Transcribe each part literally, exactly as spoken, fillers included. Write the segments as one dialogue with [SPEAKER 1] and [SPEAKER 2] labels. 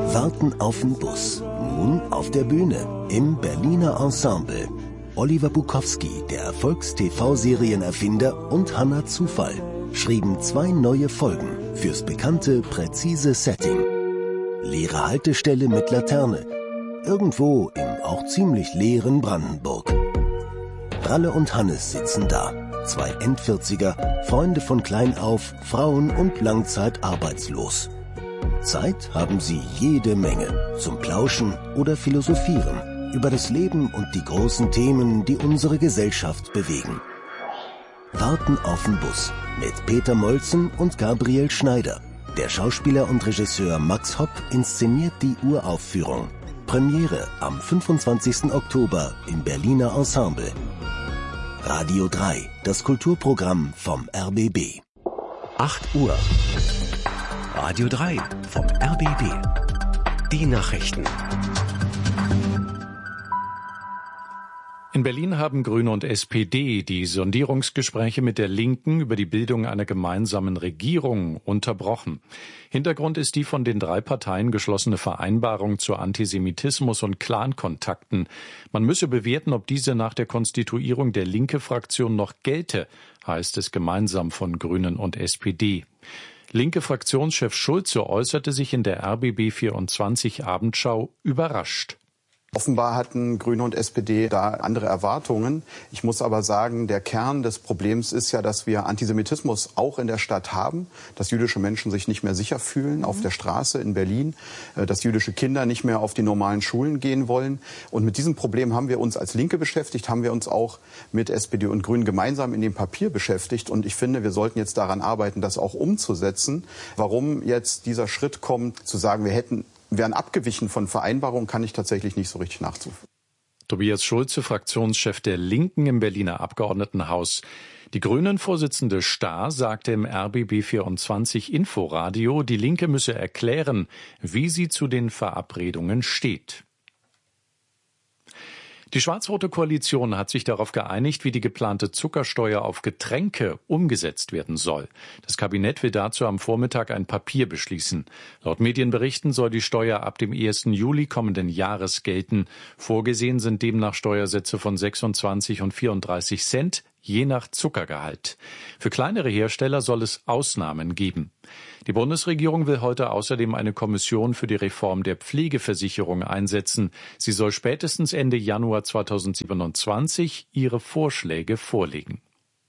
[SPEAKER 1] Warten auf den Bus. Nun auf der Bühne im Berliner Ensemble. Oliver Bukowski, der Erfolgs-T V-Serienerfinder, und Hannah Zufall schrieben zwei neue Folgen fürs bekannte, präzise Setting. Leere Haltestelle mit Laterne. Irgendwo im auch ziemlich leeren Brandenburg. Ralle und Hannes sitzen da. Zwei Endvierziger, Freunde von klein auf, Frauen und Langzeit arbeitslos. Zeit haben sie jede Menge zum Plauschen oder Philosophieren über das Leben und die großen Themen, die unsere Gesellschaft bewegen. Warten auf den Bus mit Peter Molzen und Gabriel Schneider. Der Schauspieler und Regisseur Max Hopp inszeniert die Uraufführung. Premiere am fünfundzwanzigsten Oktober im Berliner Ensemble. Radio drei, das Kulturprogramm vom R B B.
[SPEAKER 2] acht Uhr. Radio drei vom R B B. Die Nachrichten.
[SPEAKER 3] In Berlin haben Grüne und S P D die Sondierungsgespräche mit der Linken über die Bildung einer gemeinsamen Regierung unterbrochen. Hintergrund ist die von den drei Parteien geschlossene Vereinbarung zu Antisemitismus und Clankontakten. Man müsse bewerten, ob diese nach der Konstituierung der Linke-Fraktion noch gelte, heißt es gemeinsam von Grünen und S P D. Linke-Fraktionschef Schulze äußerte sich in der R B B vierundzwanzig Abendschau überrascht.
[SPEAKER 4] Offenbar hatten Grüne und S P D da andere Erwartungen. Ich muss aber sagen, der Kern des Problems ist ja, dass wir Antisemitismus auch in der Stadt haben, dass jüdische Menschen sich nicht mehr sicher fühlen auf der Straße in Berlin, dass jüdische Kinder nicht mehr auf die normalen Schulen gehen wollen. Und mit diesem Problem haben wir uns als Linke beschäftigt, haben wir uns auch mit S P D und Grünen gemeinsam in dem Papier beschäftigt. Und ich finde, wir sollten jetzt daran arbeiten, das auch umzusetzen. Warum jetzt dieser Schritt kommt, zu sagen, wir hätten wären abgewichen von Vereinbarungen, kann ich tatsächlich nicht so richtig nachzuvollziehen.
[SPEAKER 3] Tobias Schulze, Fraktionschef der Linken im Berliner Abgeordnetenhaus. Die Grünen-Vorsitzende Stahr sagte im R B B vierundzwanzig Inforadio, die Linke müsse erklären, wie sie zu den Verabredungen steht. Die schwarz-rote Koalition hat sich darauf geeinigt, wie die geplante Zuckersteuer auf Getränke umgesetzt werden soll. Das Kabinett will dazu am Vormittag ein Papier beschließen. Laut Medienberichten soll die Steuer ab dem ersten Juli kommenden Jahres gelten. Vorgesehen sind demnach Steuersätze von sechsundzwanzig und vierunddreißig Cent, je nach Zuckergehalt. Für kleinere Hersteller soll es Ausnahmen geben. Die Bundesregierung will heute außerdem eine Kommission für die Reform der Pflegeversicherung einsetzen. Sie soll spätestens Ende Januar zweitausendsiebenundzwanzig ihre Vorschläge vorlegen.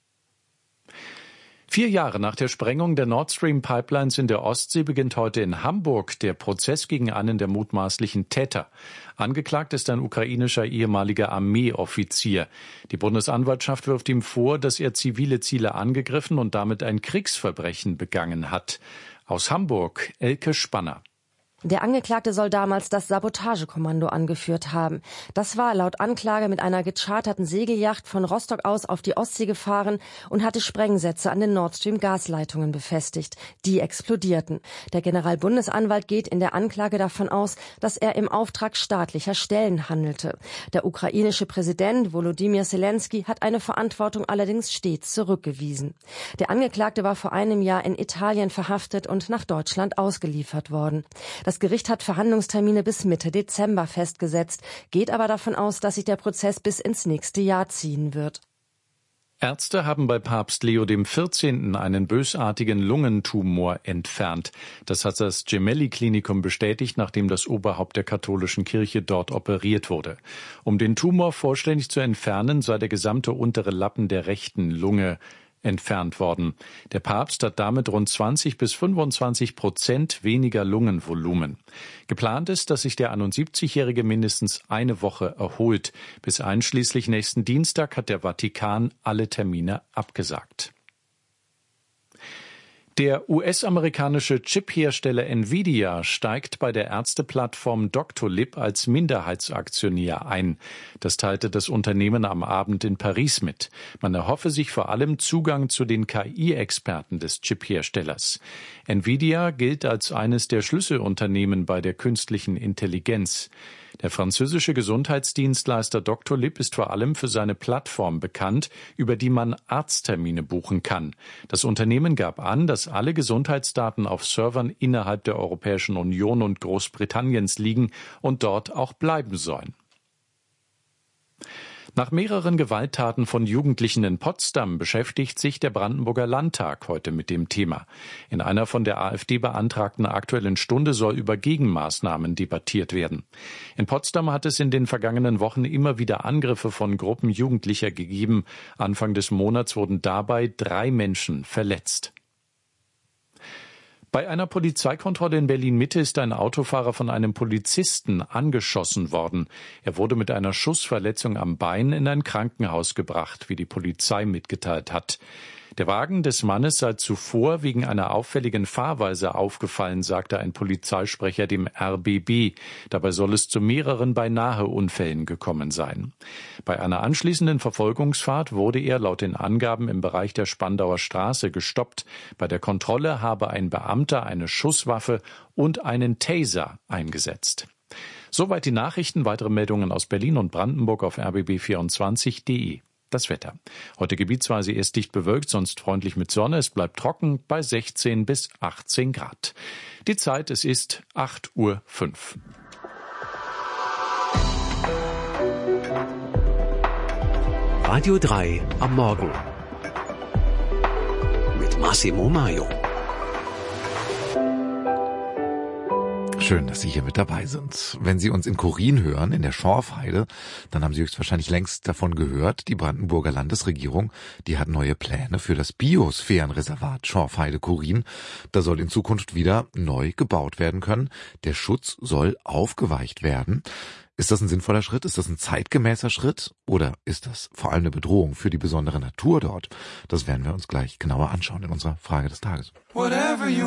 [SPEAKER 3] Vier Jahre nach der Sprengung der Nord Stream Pipelines in der Ostsee beginnt heute in Hamburg der Prozess gegen einen der mutmaßlichen Täter. Angeklagt ist ein ukrainischer ehemaliger Armeeoffizier. Die Bundesanwaltschaft wirft ihm vor, dass er zivile Ziele angegriffen und damit ein Kriegsverbrechen begangen hat. Aus Hamburg, Elke Spanner.
[SPEAKER 5] Der Angeklagte soll damals das Sabotagekommando angeführt haben. Das war laut Anklage mit einer gecharterten Segelyacht von Rostock aus auf die Ostsee gefahren und hatte Sprengsätze an den Nord Stream Gasleitungen befestigt. Die explodierten. Der Generalbundesanwalt geht in der Anklage davon aus, dass er im Auftrag staatlicher Stellen handelte. Der ukrainische Präsident Volodymyr Zelensky hat eine Verantwortung allerdings stets zurückgewiesen. Der Angeklagte war vor einem Jahr in Italien verhaftet und nach Deutschland ausgeliefert worden. Das Gericht hat Verhandlungstermine bis Mitte Dezember festgesetzt, geht aber davon aus, dass sich der Prozess bis ins nächste Jahr ziehen wird.
[SPEAKER 3] Ärzte haben bei Papst Leo der vierzehnte einen bösartigen Lungentumor entfernt. Das hat das Gemelli-Klinikum bestätigt, nachdem das Oberhaupt der katholischen Kirche dort operiert wurde. Um den Tumor vollständig zu entfernen, sei der gesamte untere Lappen der rechten Lunge entfernt worden. Der Papst hat damit rund zwanzig bis fünfundzwanzig Prozent weniger Lungenvolumen. Geplant ist, dass sich der einundsiebzigjährige mindestens eine Woche erholt. Bis einschließlich nächsten Dienstag hat der Vatikan alle Termine abgesagt. Der U S-amerikanische Chip-Hersteller Nvidia steigt bei der Ärzteplattform Doctolib als Minderheitsaktionär ein. Das teilte das Unternehmen am Abend in Paris mit. Man erhoffe sich vor allem Zugang zu den K I-Experten des Chip-Herstellers. Nvidia gilt als eines der Schlüsselunternehmen bei der künstlichen Intelligenz. Der französische Gesundheitsdienstleister Doctor Lib ist vor allem für seine Plattform bekannt, über die man Arzttermine buchen kann. Das Unternehmen gab an, dass alle Gesundheitsdaten auf Servern innerhalb der Europäischen Union und Großbritanniens liegen und dort auch bleiben sollen. Nach mehreren Gewalttaten von Jugendlichen in Potsdam beschäftigt sich der Brandenburger Landtag heute mit dem Thema. In einer von der AfD beantragten Aktuellen Stunde soll über Gegenmaßnahmen debattiert werden. In Potsdam hat es in den vergangenen Wochen immer wieder Angriffe von Gruppen Jugendlicher gegeben. Anfang des Monats wurden dabei drei Menschen verletzt. Bei einer Polizeikontrolle in Berlin-Mitte ist ein Autofahrer von einem Polizisten angeschossen worden. Er wurde mit einer Schussverletzung am Bein in ein Krankenhaus gebracht, wie die Polizei mitgeteilt hat. Der Wagen des Mannes sei zuvor wegen einer auffälligen Fahrweise aufgefallen, sagte ein Polizeisprecher dem R B B. Dabei soll es zu mehreren Beinahe-Unfällen gekommen sein. Bei einer anschließenden Verfolgungsfahrt wurde er laut den Angaben im Bereich der Spandauer Straße gestoppt. Bei der Kontrolle habe ein Beamter eine Schusswaffe und einen Taser eingesetzt. Soweit die Nachrichten. Weitere Meldungen aus Berlin und Brandenburg auf r b b vierundzwanzig punkt de. Das Wetter. Heute gebietsweise erst dicht bewölkt, sonst freundlich mit Sonne. Es bleibt trocken bei sechzehn bis achtzehn Grad. Die Zeit, es ist acht Uhr fünf.
[SPEAKER 2] Radio drei am Morgen. Mit Massimo Maio.
[SPEAKER 6] Schön, dass Sie hier mit dabei sind. Wenn Sie uns in Chorin hören, in der Schorfheide, dann haben Sie höchstwahrscheinlich längst davon gehört. Die Brandenburger Landesregierung, die hat neue Pläne für das Biosphärenreservat Schorfheide-Chorin. Da soll in Zukunft wieder neu gebaut werden können. Der Schutz soll aufgeweicht werden. Ist das ein sinnvoller Schritt? Ist das ein zeitgemäßer Schritt? Oder ist das vor allem eine Bedrohung für die besondere Natur dort? Das werden wir uns gleich genauer anschauen in unserer Frage des Tages. Whatever you